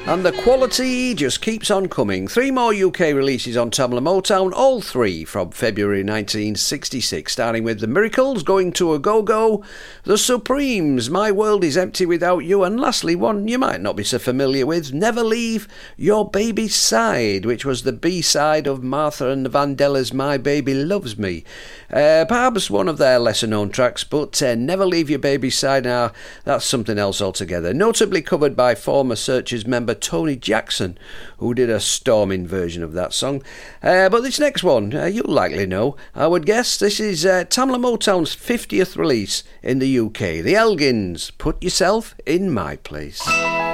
And the quality just keeps on coming. 3 more UK releases on Tamla Motown, all 3 from February 1966, starting with The Miracles, Going to a Go-Go, The Supremes, My World is Empty Without You, and lastly, one you might not be so familiar with, Never Leave Your Baby's Side, which was the B-side of Martha and the Vandellas' My Baby Loves Me. Perhaps one of their lesser-known tracks, but Never Leave Your Baby's Side, now that's something else altogether. Notably covered by former Searchers member Tony Jackson, who did a storming version of that song. But this next one, you'll likely know, I would guess. This is Tamla Motown's 50th release in the UK. The Elgins, Put Yourself in My Place.